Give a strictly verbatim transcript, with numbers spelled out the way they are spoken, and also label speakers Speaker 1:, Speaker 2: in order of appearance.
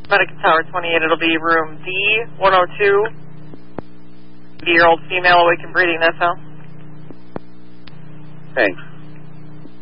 Speaker 1: Medical Tower twenty-eight, it'll be room D one oh two. eighty-year-old female, awakened breathing, that's all.
Speaker 2: Thanks.